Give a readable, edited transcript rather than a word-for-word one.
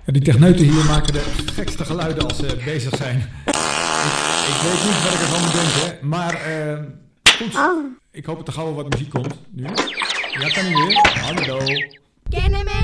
Die techneuten hier maken de gekste geluiden als ze bezig zijn. Ik weet niet wat ik ervan moet denken. Maar goed, ik hoop dat er gauw wat muziek komt nu. Ja, kan niet meer. Hallo. Kennen